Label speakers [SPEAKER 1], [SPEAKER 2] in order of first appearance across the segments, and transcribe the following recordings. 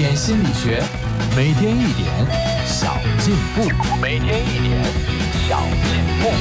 [SPEAKER 1] 点心理学，每天一点小进步，每天一点小进步。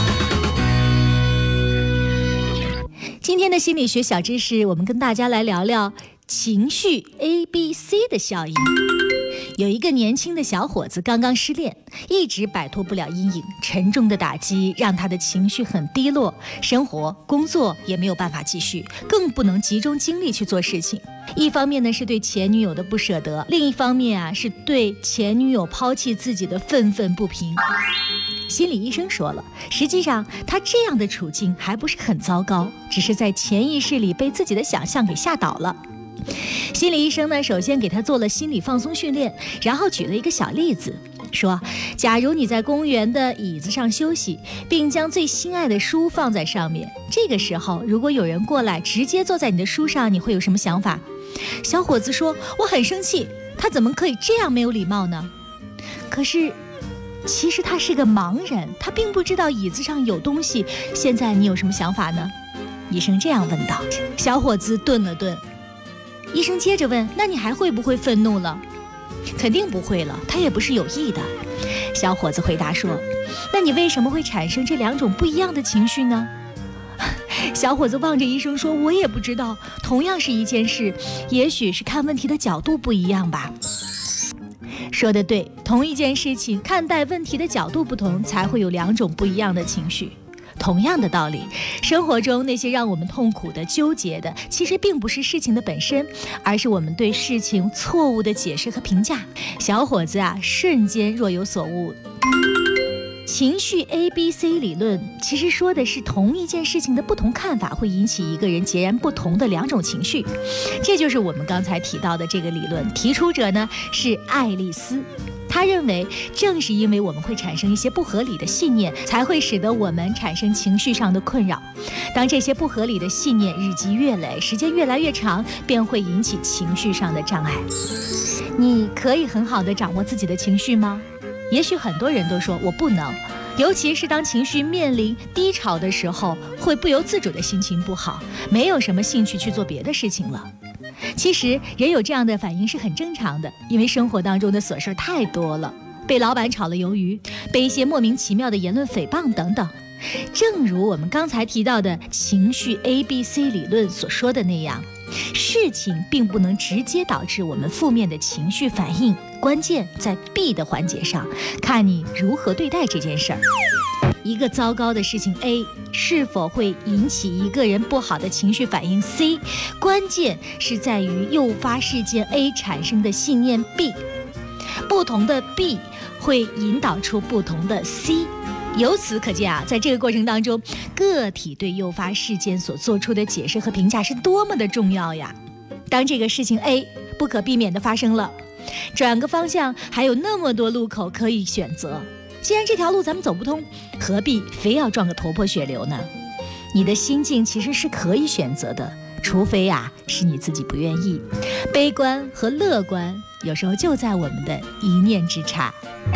[SPEAKER 2] 今天的心理学小知识，我们跟大家来聊聊情绪 ABC 的效应。有一个年轻的小伙子刚刚失恋，一直摆脱不了阴影，沉重的打击让他的情绪很低落，生活工作也没有办法继续，更不能集中精力去做事情。一方面呢是对前女友的不舍得，另一方面是对前女友抛弃自己的愤愤不平。心理医生说了，实际上他这样的处境还不是很糟糕，只是在潜意识里被自己的想象给吓倒了。心理医生呢，首先给他做了心理放松训练，然后举了一个小例子，说假如你在公园的椅子上休息，并将最心爱的书放在上面，这个时候如果有人过来直接坐在你的书上，你会有什么想法？小伙子说，我很生气，他怎么可以这样没有礼貌呢？可是其实他是个盲人，他并不知道椅子上有东西，现在你有什么想法呢？医生这样问道。小伙子顿了顿，医生接着问，那你还会不会愤怒了？肯定不会了，他也不是有意的。小伙子回答说，那你为什么会产生这两种不一样的情绪呢？小伙子望着医生说，我也不知道，同样是一件事，也许是看问题的角度不一样吧。说得对，同一件事情看待问题的角度不同，才会有两种不一样的情绪。同样的道理，生活中那些让我们痛苦的、纠结的，其实并不是事情的本身，而是我们对事情错误的解释和评价。小伙子瞬间若有所悟。情绪 ABC 理论其实说的是同一件事情的不同看法会引起一个人截然不同的两种情绪，这就是我们刚才提到的这个理论。提出者呢是爱丽丝，他认为正是因为我们会产生一些不合理的信念，才会使得我们产生情绪上的困扰。当这些不合理的信念日积月累，时间越来越长，便会引起情绪上的障碍。你可以很好的掌握自己的情绪吗？也许很多人都说我不能，尤其是当情绪面临低潮的时候，会不由自主的心情不好，没有什么兴趣去做别的事情了。其实人有这样的反应是很正常的，因为生活当中的琐事太多了，被老板炒了鱿鱼，被一些莫名其妙的言论诽谤等等。正如我们刚才提到的情绪 ABC 理论所说的那样，事情并不能直接导致我们负面的情绪反应，关键在 B 的环节上，看你如何对待这件事儿。一个糟糕的事情 A 是否会引起一个人不好的情绪反应 C， 关键是在于诱发事件 A 产生的信念 B， 不同的 B 会引导出不同的 C。由此可见在这个过程当中，个体对诱发事件所做出的解释和评价是多么的重要呀。当这个事情 A 不可避免地发生了，转个方向还有那么多路口可以选择，既然这条路咱们走不通，何必非要撞个头破血流呢？你的心境其实是可以选择的，除非是你自己不愿意。悲观和乐观有时候就在我们的一念之差。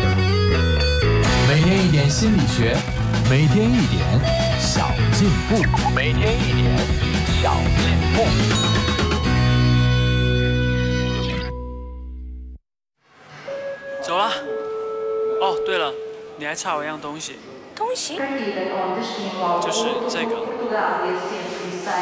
[SPEAKER 1] 每天一点心理学，每天一点小进步，每天一点小进步。
[SPEAKER 3] 走了。哦，对了，你还差我一样东西。
[SPEAKER 4] 东西？
[SPEAKER 3] 就是这个。